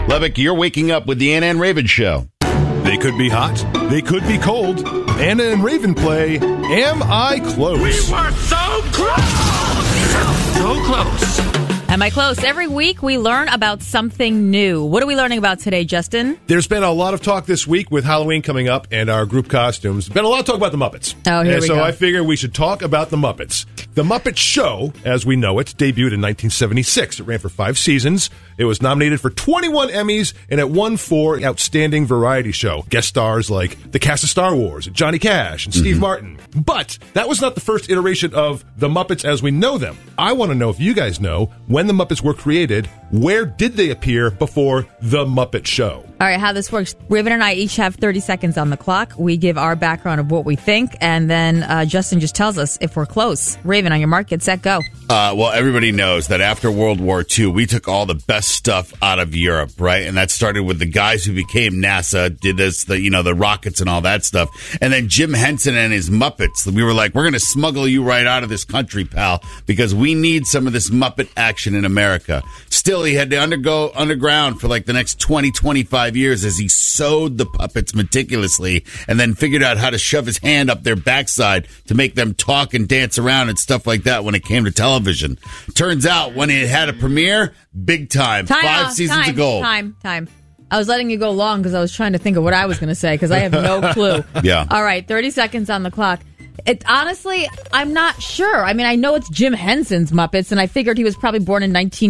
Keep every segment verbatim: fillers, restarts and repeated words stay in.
Levick, you're waking up with the Anna and Raven Show. They could be hot. They could be cold. Anna and Raven play Am I Close? We were so close! So close. Am I close? Every week we learn about something new. What are we learning about today, Justin? There's been a lot of talk this week with Halloween coming up and our group costumes. There's been a lot of talk about the Muppets. Oh, here and we so go. I figure we should talk about the Muppets. The Muppet Show, as we know it, debuted in nineteen seventy-six. It ran for five seasons. It was nominated for twenty-one Emmys, and it won for Outstanding Variety Show. Guest stars like the cast of Star Wars, Johnny Cash, and Steve mm-hmm. Martin. But that was not the first iteration of the Muppets as we know them. I want to know if you guys know when the Muppets were created, where did they appear before the Muppet Show? All right, how this works. Raven and I each have thirty seconds on the clock. We give our background of what we think, and then uh, Justin just tells us if we're close. Raven, on your mark, get set, go. Uh, well, everybody knows that after World War Two, we took all the best stuff out of Europe, right? And that started with the guys who became NASA, did this, the you know, the rockets and all that stuff. And then Jim Henson and his Muppets. We were like, we're going to smuggle you right out of this country, pal, because we need some of this Muppet action in America. Still, he had to undergo underground for like the next twenty, twenty-five years as he sewed the puppets meticulously and then figured out how to shove his hand up their backside to make them talk and dance around and stuff like that when it came to television. Turns out when it had a premiere, big time. Time Five out, seasons time, of gold. Time, time. I was letting you go long because I was trying to think of what I was going to say because I have no clue. Yeah. All right, thirty seconds on the clock. It honestly, I'm not sure. I mean, I know it's Jim Henson's Muppets, and I figured he was probably born in nineteen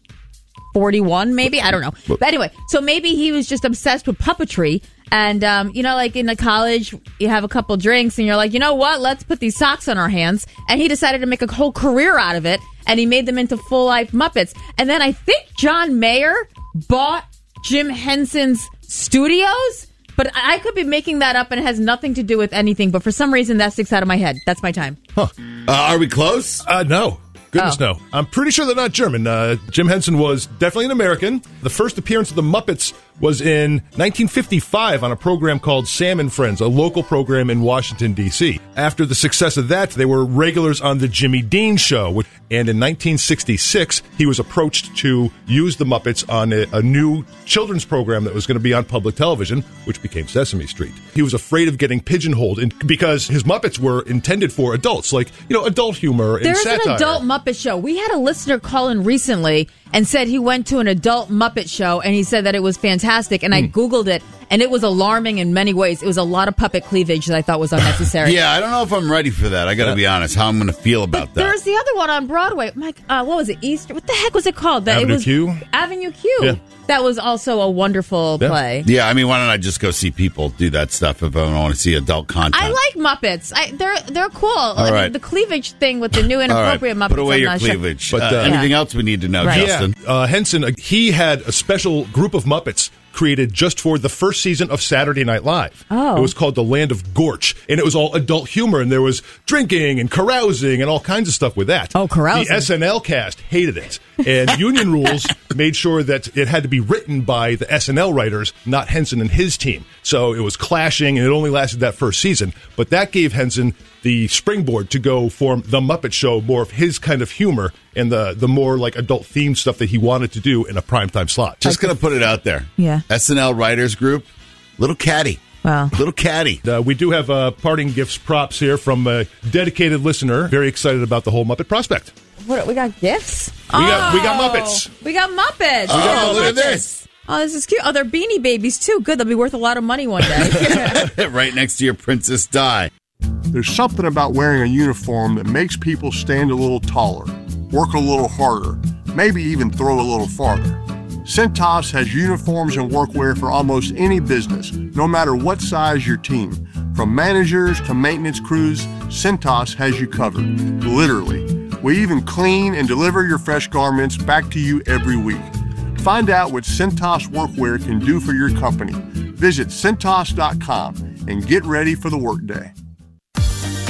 forty-one, maybe? I don't know. But anyway, so maybe he was just obsessed with puppetry. And, um, you know, like in the college, you have a couple drinks and you're like, you know what? Let's put these socks on our hands. And he decided to make a whole career out of it. And he made them into full-life Muppets. And then I think John Mayer bought Jim Henson's studios. But I could be making that up and it has nothing to do with anything. But for some reason, that sticks out of my head. That's my time. Huh. Uh, are we close? Uh, no. Goodness, Oh. no. I'm pretty sure they're not German. Uh, Jim Henson was definitely an American. The first appearance of the Muppets was in nineteen fifty-five on a program called Sam and Friends, a local program in Washington, D C. After the success of that, they were regulars on the Jimmy Dean Show. Which, and in nineteen sixty-six, he was approached to use the Muppets on a, a new children's program that was going to be on public television, which became Sesame Street. He was afraid of getting pigeonholed in, because his Muppets were intended for adults, like, you know, adult humor and There's satire. an adult Muppet show. We had a listener call in recently and said he went to an adult Muppet show and he said that it was fantastic. And I Googled it and it was alarming in many ways. It was a lot of puppet cleavage that I thought was unnecessary. Yeah, I don't know if I'm ready for that. I got to be honest, how I'm going to feel about But that. there's the other one on Broadway. Mike, uh, what was it? Easter? What the heck was it called? That Avenue it was Q? Avenue Q. Yeah. That was also a wonderful Yeah. play. Yeah, I mean, why don't I just go see people do that stuff if I don't want to see adult content? I like Muppets. I, they're they're cool. I mean, right. the cleavage thing with the new All right, inappropriate Muppets. put away I'm your not sure. cleavage. But, uh, uh, anything Yeah. else we need to know, Right. Justin? Yeah, uh, Henson, uh, he had a special group of Muppets created just for the first season of Saturday Night Live. Oh. It was called The Land of Gorch, and it was all adult humor, and there was drinking and carousing and all kinds of stuff with that. Oh, carousing. The S N L cast hated it, and Union Rules made sure that it had to be written by the S N L writers, not Henson and his team. So it was clashing, and it only lasted that first season. But that gave Henson the springboard to go form The Muppet Show, more of his kind of humor and the, the more like adult themed stuff that he wanted to do in a primetime slot. Just going to put it out there. Yeah. S N L Writers Group, little catty. Wow. Little catty. Uh, we do have uh, parting gifts props here from a dedicated listener. Very excited about the whole Muppet prospect. What, we got gifts? We got- we got Muppets. We got Muppets. Oh, look at this. Oh, this is cute. Oh, they're Beanie Babies, too. Good. They'll be worth a lot of money one day. Right next to your Princess Di. There's something about wearing a uniform that makes people stand a little taller, work a little harder, maybe even throw a little farther. Cintas has uniforms and workwear for almost any business, no matter what size your team. From managers to maintenance crews, Cintas has you covered, literally. We even clean and deliver your fresh garments back to you every week. Find out what Cintas workwear can do for your company. Visit Cintas dot com and get ready for the workday.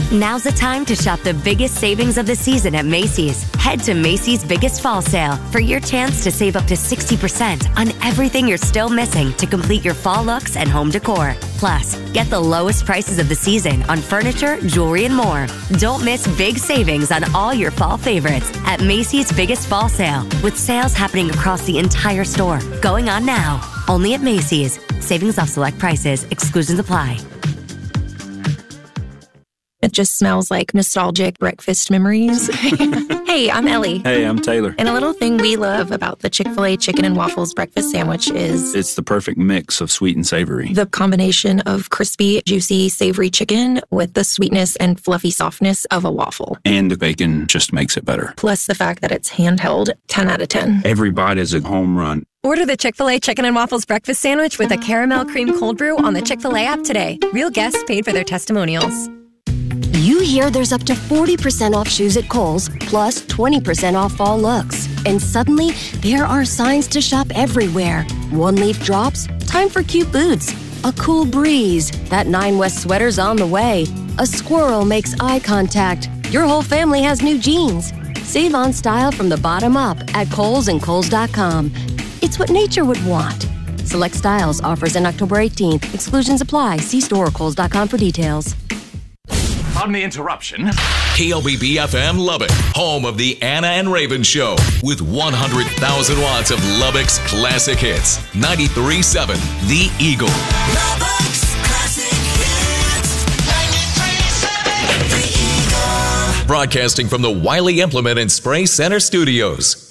Now's the time to shop the biggest savings of the season at Macy's. Head to Macy's Biggest Fall Sale for your chance to save up to sixty percent on everything you're still missing to complete your fall looks and home decor. Plus, get the lowest prices of the season on furniture, jewelry, and more. Don't miss big savings on all your fall favorites at Macy's Biggest Fall Sale, with sales happening across the entire store. Going on now. Only at Macy's. Savings off select prices. Exclusions apply. It just smells like nostalgic breakfast memories. Hey, I'm Ellie. Hey, I'm Taylor. And a little thing we love about the Chick-fil-A chicken and waffles breakfast sandwich is... it's the perfect mix of sweet and savory. The combination of crispy, juicy, savory chicken with the sweetness and fluffy softness of a waffle. And the bacon just makes it better. Plus the fact that it's handheld, ten out of ten. Every bite is a home run. Order the Chick-fil-A Chicken and Waffles Breakfast Sandwich with a caramel cream cold brew on the Chick-fil-A app today. Real guests paid for their testimonials. You hear there's up to forty percent off shoes at Kohl's, plus twenty percent off fall looks. And suddenly, there are signs to shop everywhere. One leaf drops, time for cute boots. A cool breeze, that Nine West sweater's on the way. A squirrel makes eye contact. Your whole family has new jeans. Save on style from the bottom up at Kohl's and Kohl's dot com. It's what nature would want. Select styles, offers in October eighteenth. Exclusions apply. See store or Kohl's dot com for details. Pardon the interruption. K L B B F M Lubbock, home of the Anna and Raven Show, with one hundred thousand watts of Lubbock's classic hits. ninety-three point seven, The Eagle. Lubbock's classic hits. ninety-three point seven, The Eagle. Broadcasting from the Wiley Implement and Spray Center studios.